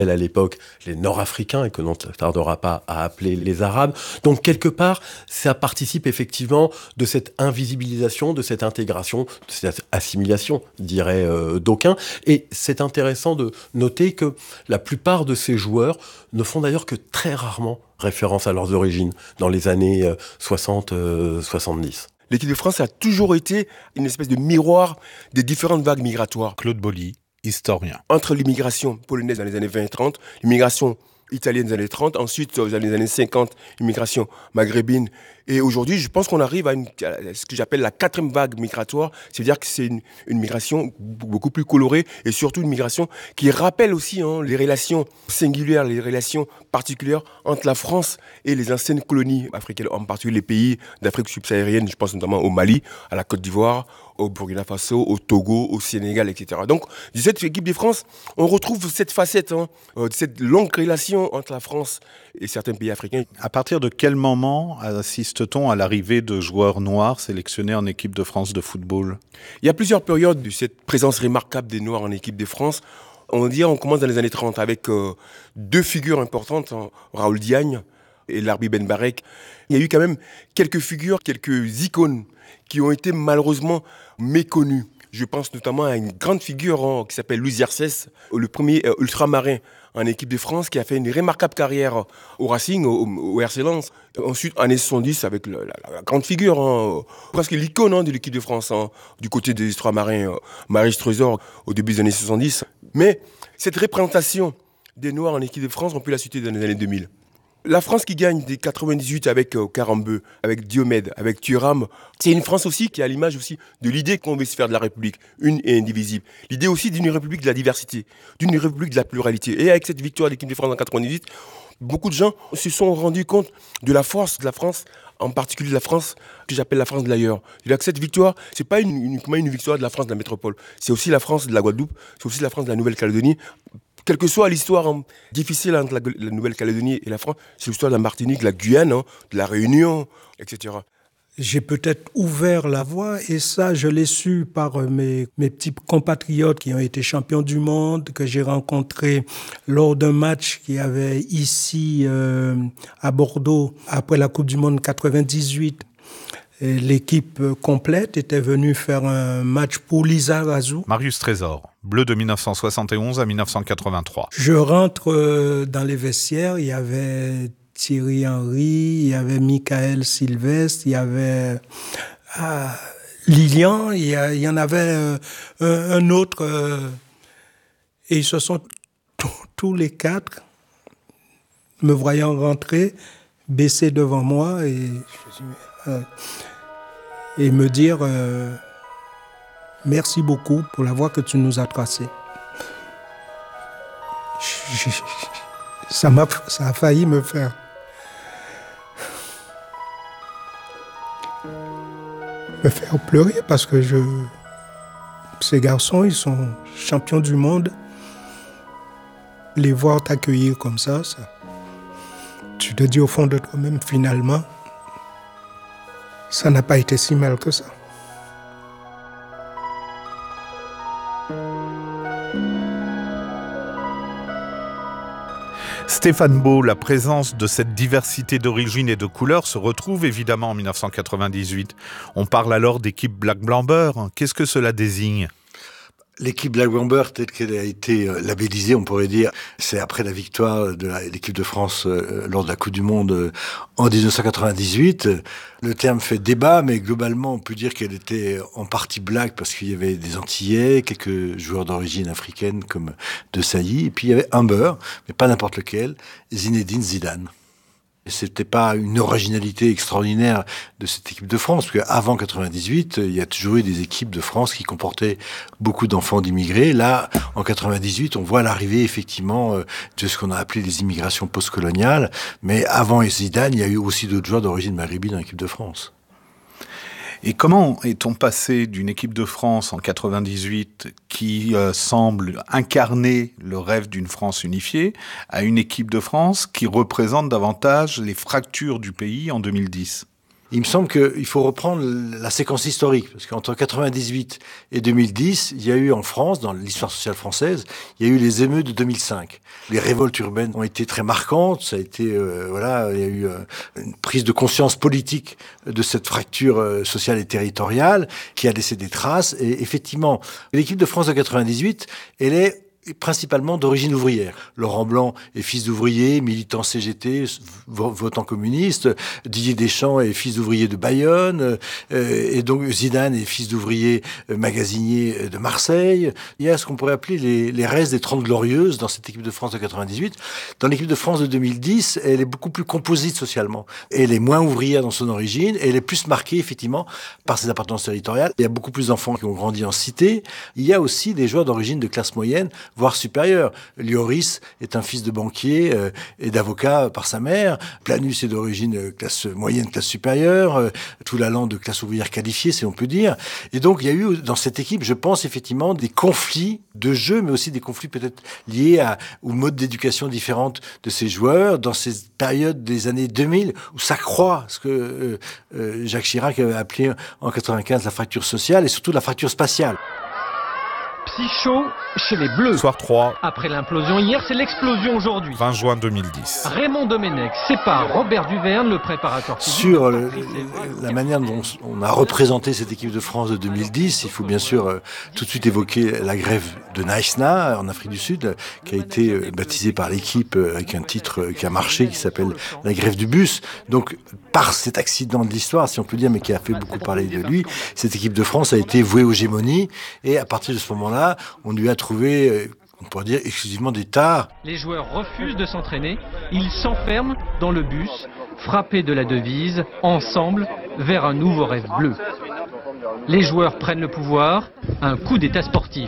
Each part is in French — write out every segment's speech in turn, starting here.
à l'époque les Nord-Africains et que l'on ne tardera pas à appeler les Arabes. Donc quelque part, ça participe effectivement de cette invisibilisation, de cette intégration, de cette assimilation, diraient d'aucuns. Et c'est intéressant de noter que la plupart de ces joueurs ne font d'ailleurs que très rarement référence à leurs origines dans les années 60-70. L'équipe de France a toujours été une espèce de miroir des différentes vagues migratoires. Claude Boly, historien. Entre l'immigration polonaise dans les années 20 et 30, l'immigration italienne des années 30, ensuite dans les années 50, l'immigration maghrébine. Et aujourd'hui, je pense qu'on arrive à ce que j'appelle la 4e vague migratoire. C'est-à-dire que c'est une migration beaucoup plus colorée et surtout une migration qui rappelle aussi les relations singulières, les relations particulières entre la France et les anciennes colonies africaines, en particulier les pays d'Afrique subsaharienne. Je pense notamment au Mali, à la Côte d'Ivoire, au Burkina Faso, au Togo, au Sénégal, etc. Donc, de cette équipe de France, on retrouve cette facette, de cette longue relation entre la France et certains pays africains. À partir de quel moment assiste-t-on à l'arrivée de joueurs noirs sélectionnés en équipe de France de football ? Il y a plusieurs périodes de cette présence remarquable des Noirs en équipe de France. On commence dans les années 30 avec 2 figures importantes, Raoul Diagne et Larbi Ben Barek. Il y a eu quand même quelques figures, quelques icônes qui ont été malheureusement méconnues. Je pense notamment à une grande figure qui s'appelle Louis Hercès, le premier ultramarin en équipe de France qui a fait une remarquable carrière au Racing, au RC Lens. Ensuite, années 70, avec la grande figure, presque l'icône de l'équipe de France, du côté des ultramarins, Maryse Trésor, au début des années 70. Mais cette représentation des Noirs en équipe de France, on peut la citer dans les années 2000. La France qui gagne des 98 avec Karambeu, avec Diomède, avec Thuram, c'est une France aussi qui a l'image aussi de l'idée qu'on veut se faire de la République, une et indivisible. L'idée aussi d'une République de la diversité, d'une République de la pluralité. Et avec cette victoire de l'équipe de France en 98, beaucoup de gens se sont rendus compte de la force de la France, en particulier de la France que j'appelle la France de l'ailleurs. Avec cette victoire, c'est pas uniquement une victoire de la France de la métropole, c'est aussi la France de la Guadeloupe, c'est aussi la France de la Nouvelle-Calédonie. Quelle que soit l'histoire difficile entre la Nouvelle-Calédonie et la France, c'est l'histoire de la Martinique, de la Guyane, de la Réunion, etc. J'ai peut-être ouvert la voie et ça, je l'ai su par mes petits compatriotes qui ont été champions du monde, que j'ai rencontrés lors d'un match qu'il y avait ici à Bordeaux après la Coupe du Monde 98. Et l'équipe complète était venue faire un match pour Lizarazu. Marius Trésor, bleu de 1971 à 1983. Je rentre dans les vestiaires, il y avait Thierry Henry, il y avait Michael Sylvestre, il y avait Lilian, il y en avait un autre. Et ils se sont tous les 4, me voyant rentrer, baisser devant moi et me dire merci beaucoup pour la voie que tu nous as tracée. Ça a failli me faire pleurer parce que ces garçons, ils sont champions du monde. Les voir t'accueillir comme ça, tu te dis au fond de toi-même, finalement, ça n'a pas été si mal que ça. Stéphane Beau, la présence de cette diversité d'origines et de couleurs se retrouve évidemment en 1998. On parle alors d'équipe Black-Blanc-Beurre. Qu'est-ce que cela désigne ? L'équipe Black-Blanc-Beurre, telle qu'elle a été labellisée, on pourrait dire, c'est après la victoire de l'équipe de France lors de la Coupe du Monde en 1998. Le terme fait débat, mais globalement, on peut dire qu'elle était en partie black parce qu'il y avait des Antillais, quelques joueurs d'origine africaine comme De Sailly, et puis il y avait un beurre, mais pas n'importe lequel, Zinedine Zidane. C'était pas une originalité extraordinaire de cette équipe de France, parce qu'avant 98, il y a toujours eu des équipes de France qui comportaient beaucoup d'enfants d'immigrés. Là, en 98, on voit l'arrivée, effectivement, de ce qu'on a appelé les immigrations postcoloniales. Mais avant Zidane, il y a eu aussi d'autres joueurs d'origine maghrébine dans l'équipe de France. Et comment est-on passé d'une équipe de France en 98 qui semble incarner le rêve d'une France unifiée à une équipe de France qui représente davantage les fractures du pays en 2010 ? Il me semble qu'il faut reprendre la séquence historique, parce qu'entre 98 et 2010, il y a eu en France, dans l'histoire sociale française, il y a eu les émeutes de 2005. Les révoltes urbaines ont été très marquantes, ça a été, il y a eu une prise de conscience politique de cette fracture sociale et territoriale qui a laissé des traces. Et effectivement, l'équipe de France de 98, elle est principalement d'origine ouvrière. Laurent Blanc est fils d'ouvrier, militant CGT, votant communiste. Didier Deschamps est fils d'ouvrier de Bayonne. Et donc Zidane est fils d'ouvrier magasinier de Marseille. Il y a ce qu'on pourrait appeler les restes des 30 glorieuses dans cette équipe de France de 98. Dans l'équipe de France de 2010, elle est beaucoup plus composite socialement. Elle est moins ouvrière dans son origine et elle est plus marquée effectivement par ses appartenances territoriales. Il y a beaucoup plus d'enfants qui ont grandi en cité. Il y a aussi des joueurs d'origine de classe moyenne, voire supérieur. Lloris est un fils de banquier et d'avocat par sa mère. Planus est d'origine classe moyenne, classe supérieure. Toulalan de classe ouvrière qualifiée, si on peut dire. Et donc, il y a eu dans cette équipe, je pense effectivement, des conflits de jeu, mais aussi des conflits peut-être liés aux modes d'éducation différentes de ces joueurs, dans ces périodes des années 2000, où ça croît, ce que Jacques Chirac avait appelé en 95 la fracture sociale et surtout la fracture spatiale. Psycho chez les Bleus. Soir 3. Après l'implosion hier, c'est l'explosion aujourd'hui. 20 juin 2010. Raymond Domenech sépare Robert Duverne, le préparateur physique. Sur la manière dont on a représenté cette équipe de France de 2010, il faut bien sûr tout de suite évoquer la grève de Naïsna en Afrique du Sud, qui a été baptisée par l'équipe avec un titre qui a marché, qui s'appelle la grève du bus. Donc, par cet accident de l'histoire, si on peut dire, mais qui a fait beaucoup parler de lui, cette équipe de France a été vouée aux gémonies, et à partir de ce moment-là, on lui a trouvé, on pourrait dire, exclusivement des tares. Les joueurs refusent de s'entraîner, ils s'enferment dans le bus, frappés de la devise « Ensemble vers un nouveau rêve bleu ». Les joueurs prennent le pouvoir, un coup d'état sportif.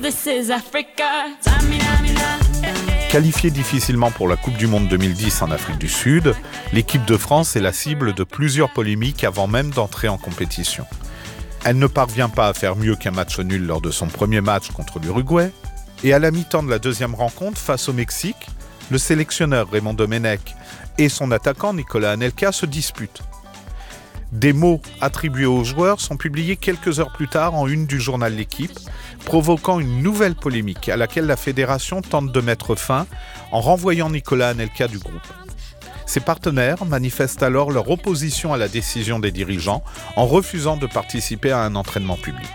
Qualifiée difficilement pour la Coupe du Monde 2010 en Afrique du Sud, l'équipe de France est la cible de plusieurs polémiques avant même d'entrer en compétition. Elle ne parvient pas à faire mieux qu'un match nul lors de son premier match contre l'Uruguay. Et à la mi-temps de la deuxième rencontre face au Mexique, le sélectionneur Raymond Domenech et son attaquant Nicolas Anelka se disputent. Des mots attribués aux joueurs sont publiés quelques heures plus tard en une du journal L'Équipe, provoquant une nouvelle polémique à laquelle la fédération tente de mettre fin en renvoyant Nicolas Anelka du groupe. Ses partenaires manifestent alors leur opposition à la décision des dirigeants en refusant de participer à un entraînement public.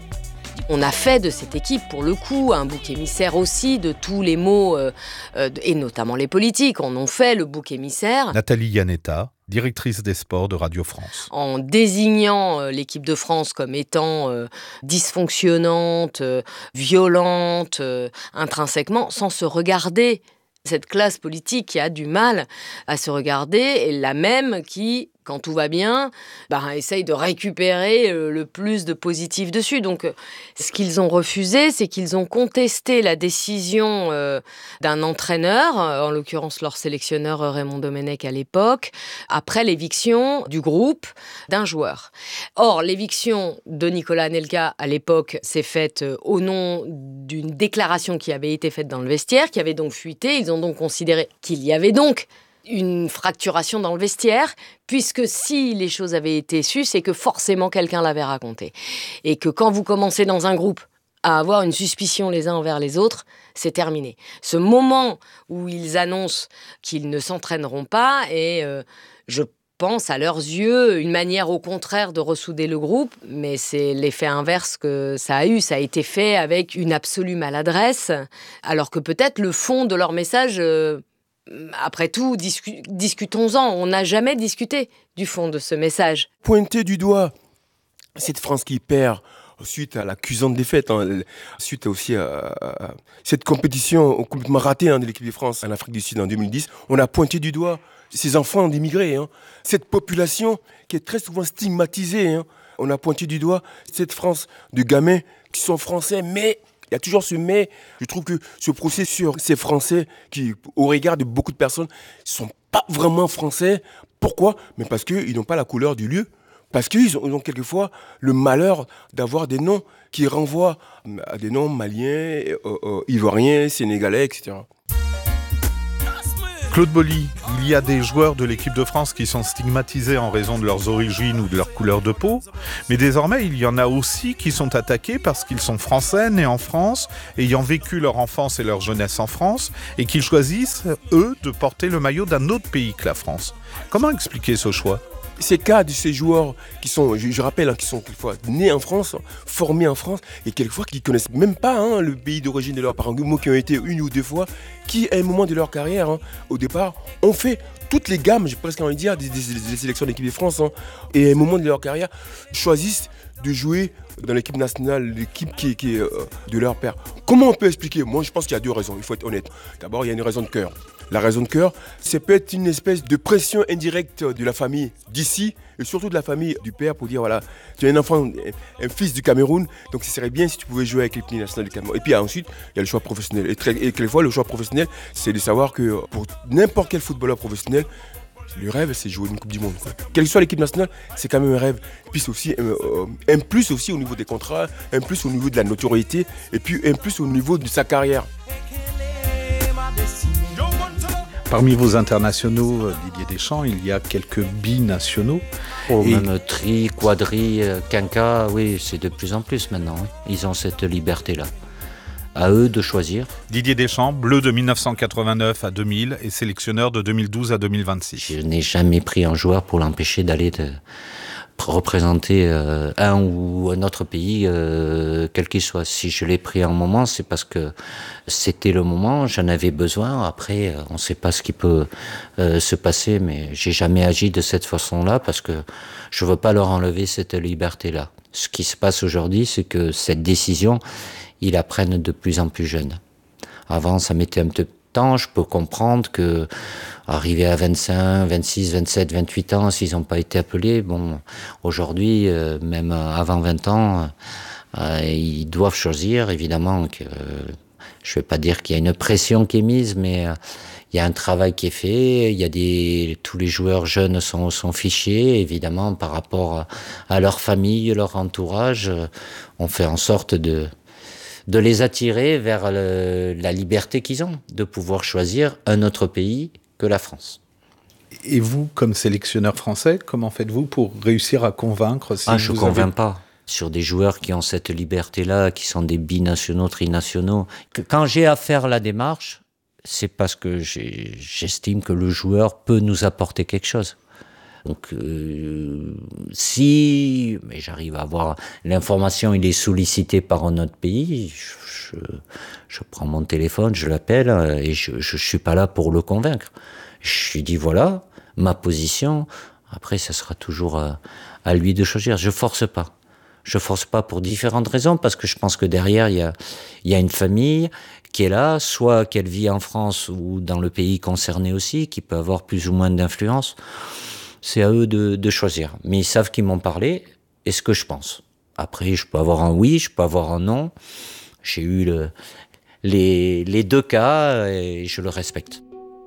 On a fait de cette équipe, pour le coup, un bouc émissaire aussi de tous les mots, et notamment les politiques, en ont fait le bouc émissaire. Nathalie Yanetta, directrice des sports de Radio France. En désignant l'équipe de France comme étant dysfonctionnante, violente, intrinsèquement, sans se regarder. Cette classe politique qui a du mal à se regarder est la même qui, quand tout va bien, essaye de récupérer le plus de positif dessus. Donc, ce qu'ils ont refusé, c'est qu'ils ont contesté la décision d'un entraîneur, en l'occurrence leur sélectionneur Raymond Domenech à l'époque, après l'éviction du groupe d'un joueur. Or, l'éviction de Nicolas Anelka à l'époque s'est faite au nom d'une déclaration qui avait été faite dans le vestiaire, qui avait donc fuité. Ils ont donc considéré qu'il y avait donc une fracturation dans le vestiaire, puisque si les choses avaient été sues, c'est que forcément quelqu'un l'avait raconté. Et que quand vous commencez dans un groupe à avoir une suspicion les uns envers les autres, c'est terminé. Ce moment où ils annoncent qu'ils ne s'entraîneront pas est, je pense, à leurs yeux, une manière au contraire de ressouder le groupe, mais c'est l'effet inverse que ça a eu. Ça a été fait avec une absolue maladresse, alors que peut-être le fond de leur message... Après tout, discutons-en. On n'a jamais discuté du fond de ce message. Pointer du doigt cette France qui perd suite à la cuisante défaite, suite aussi à cette compétition complètement ratée de l'équipe de France en Afrique du Sud en 2010, on a pointé du doigt ces enfants d'immigrés, cette population qui est très souvent stigmatisée. On a pointé du doigt cette France de gamins qui sont français, mais... Il y a toujours ce mais. Je trouve que ce procès sur ces Français qui, au regard de beaucoup de personnes, ne sont pas vraiment français. Pourquoi ? Mais parce qu'ils n'ont pas la couleur du lieu. Parce qu'ils ont quelquefois le malheur d'avoir des noms qui renvoient à des noms maliens, ivoiriens, sénégalais, etc. Claude Boly, il il y a des joueurs de l'équipe de France qui sont stigmatisés en raison de leurs origines ou de leur couleur de peau, mais désormais il y en a aussi qui sont attaqués parce qu'ils sont français, nés en France, ayant vécu leur enfance et leur jeunesse en France, et qu'ils choisissent, eux, de porter le maillot d'un autre pays que la France. Comment expliquer ce choix ? Ces cas de ces joueurs qui sont, je rappelle, qui sont quelquefois nés en France, formés en France, et quelquefois qui ne connaissent même pas le pays d'origine de leurs parents, qui ont été une ou deux fois, qui à un moment de leur carrière, au départ, ont fait toutes les gammes, j'ai presque envie de dire, des sélections d'équipe de France, et à un moment de leur carrière, choisissent de jouer dans l'équipe nationale, l'équipe qui est de leur père. Comment on peut expliquer ? Moi, je pense qu'il y a deux raisons, il faut être honnête. D'abord, il y a une raison de cœur. La raison de cœur, c'est peut-être une espèce de pression indirecte de la famille d'ici, et surtout de la famille du père, pour dire, voilà, tu es un enfant, un fils du Cameroun, donc ce serait bien si tu pouvais jouer avec l'équipe nationale du Cameroun. Et puis ensuite, il y a le choix professionnel. Et quelquefois, le choix professionnel, c'est de savoir que pour n'importe quel footballeur professionnel, le rêve, c'est jouer une Coupe du Monde. Quelle que soit l'équipe nationale, c'est quand même un rêve. Puis c'est aussi un plus aussi au niveau des contrats, un plus au niveau de la notoriété, et puis un plus au niveau de sa carrière. Parmi vos internationaux, Didier Deschamps, il y a quelques binationaux. Même tri, quadri, quinca, oui, c'est de plus en plus maintenant. Oui. Ils ont cette liberté-là. À eux de choisir. Didier Deschamps, bleu de 1989 à 2000 et sélectionneur de 2012 à 2026. Je n'ai jamais pris un joueur pour l'empêcher d'aller représenter un ou un autre pays, quel qu'il soit. Si je l'ai pris un moment, c'est parce que c'était le moment, j'en avais besoin. Après, on ne sait pas ce qui peut se passer, mais j'ai jamais agi de cette façon-là parce que je veux pas leur enlever cette liberté-là. Ce qui se passe aujourd'hui, c'est que cette décision, ils la prennent de plus en plus jeunes. Avant, ça mettait un peu de temps. Je peux comprendre que arriver à 25, 26, 27, 28 ans, s'ils n'ont pas été appelés, bon, aujourd'hui, même avant 20 ans, ils doivent choisir. Évidemment que je ne vais pas dire qu'il y a une pression qui est mise, mais il y a un travail qui est fait. Il y a tous les joueurs jeunes sont fichés, évidemment, par rapport à leur famille, leur entourage. On fait en sorte de les attirer vers la liberté qu'ils ont, de pouvoir choisir un autre pays que la France. Et vous, comme sélectionneur français, comment faites-vous pour réussir à convaincre je ne convainc pas. Sur des joueurs qui ont cette liberté-là, qui sont des binationaux, trinationaux. Quand j'ai à faire la démarche, c'est parce que j'estime que le joueur peut nous apporter quelque chose. Donc, si j'arrive à avoir l'information, il est sollicité par un autre pays, je prends mon téléphone, je l'appelle et je suis pas là pour le convaincre. Je lui dis voilà, ma position. Après, ça sera toujours à lui de choisir. Je force pas. Je force pas pour différentes raisons, parce que je pense que derrière, il y a une famille qui est là, soit qu'elle vit en France ou dans le pays concerné aussi, qui peut avoir plus ou moins d'influence. C'est à eux de choisir. Mais ils savent qu'ils m'ont parlé et ce que je pense. Après, je peux avoir un oui, je peux avoir un non. J'ai eu les deux cas et je le respecte.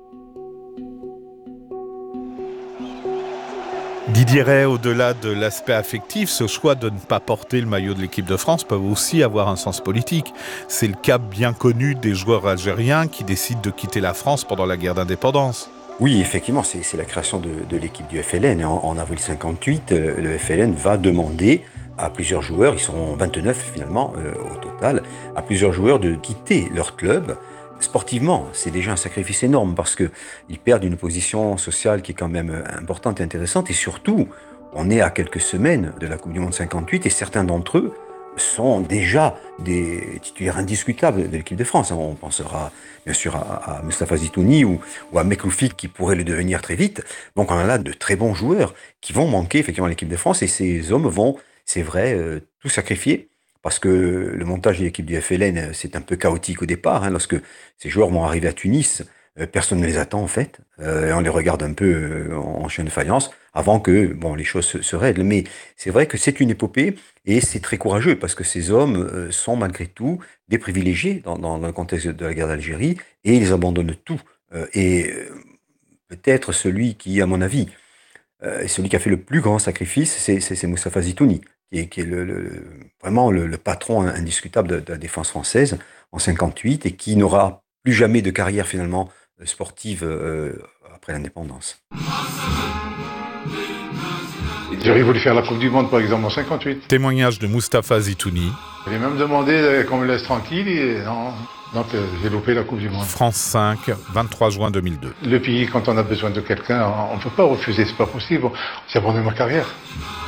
Didier Ray, au-delà de l'aspect affectif, ce choix de ne pas porter le maillot de l'équipe de France peut aussi avoir un sens politique. C'est le cas bien connu des joueurs algériens qui décident de quitter la France pendant la guerre d'indépendance. Oui, effectivement, c'est la création de l'équipe du FLN. En avril 58, le FLN va demander à plusieurs joueurs, ils seront 29 finalement au total, à plusieurs joueurs de quitter leur club. Sportivement, c'est déjà un sacrifice énorme parce qu'ils perdent une position sociale qui est quand même importante et intéressante. Et surtout, on est à quelques semaines de la Coupe du Monde 58 et certains d'entre eux sont déjà des titulaires indiscutables de l'équipe de France. On pensera bien sûr à Mustapha Zitouni ou à Mekloufik qui pourrait le devenir très vite. Donc on a là de très bons joueurs qui vont manquer effectivement à l'équipe de France et ces hommes vont, c'est vrai, tout sacrifier. Parce que le montage de l'équipe du FLN, c'est un peu chaotique au départ. Lorsque ces joueurs vont arriver à Tunis, personne ne les attend en fait. Et on les regarde un peu en chien de faïence avant que les choses se règlent. Mais c'est vrai que c'est une épopée et c'est très courageux parce que ces hommes sont malgré tout des privilégiés dans le contexte de la guerre d'Algérie et ils abandonnent tout. Peut-être celui qui, à mon avis, est celui qui a fait le plus grand sacrifice, c'est Mustapha Zitouni, qui est vraiment le patron indiscutable de la défense française en 58 et qui n'aura plus jamais de carrière finalement sportive après l'indépendance. J'aurais voulu faire la Coupe du Monde, par exemple, en 58. Témoignage de Mustapha Zitouni. J'ai même demandé qu'on me laisse tranquille et non. Donc j'ai loupé la Coupe du Monde. France 5, 23 juin 2002. Le pays, quand on a besoin de quelqu'un, on ne peut pas refuser, c'est pas possible. J'ai abandonné ma carrière.